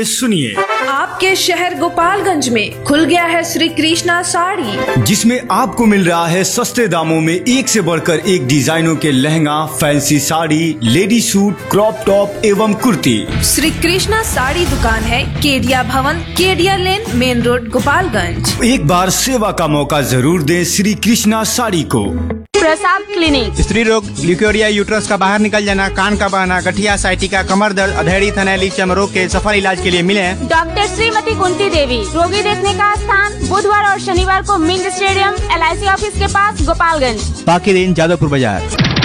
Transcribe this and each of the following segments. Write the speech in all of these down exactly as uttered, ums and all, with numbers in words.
सुनिए, आपके शहर गोपालगंज में खुल गया है श्री कृष्णा साड़ी, जिसमें आपको मिल रहा है सस्ते दामों में एक से बढ़कर एक डिजाइनों के lehenga, fancy sari, lady suit, crop top एवं कुर्ती। श्री कृष्णा साड़ी दुकान है केडिया भवन, केडिया लेन, मेन रोड, गोपालगंज। एक बार सेवा का मौका जरूर दें श्री कृष्णा साड़ी को। प्रसाद क्लिनिक, स्त्री रोग, ल्यूकेरिया, यूट्रस का बाहर निकल जाना, कान का बहना, गठिया, साइटिका, कमर दर्द, अधेड़ी, थनैली, चर्म रोग के सफल इलाज के लिए मिले डॉक्टर श्रीमती कुंती देवी। रोगी देखने का स्थान बुधवार और शनिवार को mint stadium, L I C office के पास, गोपालगंज। बाकी दिन जादवपुर बाजार।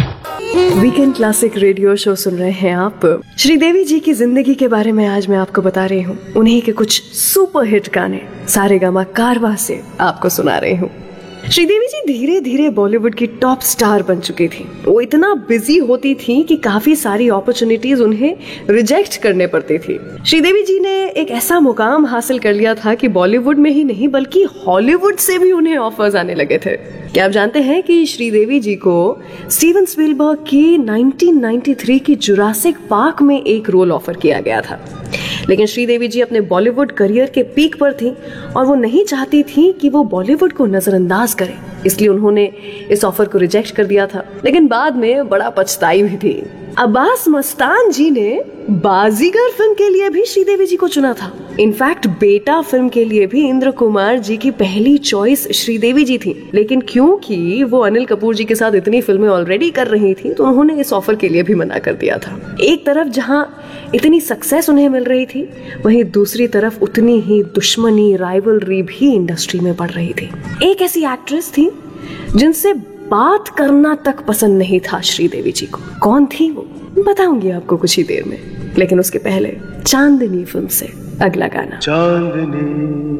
वीकेंड क्लासिक रेडियो शो सुन रहे हैं आप। श्रीदेवी जी की जिंदगी के बारे में आज मैं आपको बता रही हूँ। उन्हीं के कुछ सुपर हिट गाने सारेगामा कारवा से आपको सुना रही हूँ। श्रीदेवी जी धीरे धीरे बॉलीवुड की टॉप स्टार बन चुकी थी। वो इतना बिजी होती थी कि काफी सारी अपॉर्चुनिटीज उन्हें रिजेक्ट करने पड़ती थी। श्रीदेवी जी ने एक ऐसा मुकाम हासिल कर लिया था कि बॉलीवुड में ही नहीं बल्कि हॉलीवुड से भी उन्हें ऑफर्स आने लगे थे। क्या आप जानते हैं कि श्रीदेवी जी को स्टीवन स्पीलबर्ग की नाइनटीन नाइंटी थ्री की जुरासिक पार्क में एक रोल ऑफर किया गया था, लेकिन श्रीदेवी जी अपने बॉलीवुड करियर के पीक पर थी और वो नहीं चाहती थी कि वो बॉलीवुड को नजरअंदाज करे, इसलिए उन्होंने इस ऑफर को रिजेक्ट कर दिया था। लेकिन बाद में बड़ा पछताई भी थी। अब्बास मस्तान जी ने बाजीगर फिल्म के लिए भी श्रीदेवी जी को चुना था। इनफैक्ट बेटा फिल्म के लिए भी इंद्र कुमार जी की पहली चॉइस श्रीदेवी जी थी, लेकिन क्योंकि वो अनिल कपूर जी के साथ इतनी फिल्में ऑलरेडी कर रही थी तो उन्होंने इस ऑफर के लिए भी मना कर दिया था। एक तरफ जहां इतनी सक्सेस उन्हें मिल रही थी, वहीं दूसरी तरफ उतनी ही दुश्मनी, राइवलरी भी इंडस्ट्री में बढ़ रही थी। एक ऐसी एक्ट्रेस थी जिनसे बात करना तक पसंद नहीं था श्रीदेवी जी को। कौन थी वो, बताऊंगी आपको कुछ ही देर में, लेकिन उसके पहले चांदनी फिल्म से अगला गाना। चांदनी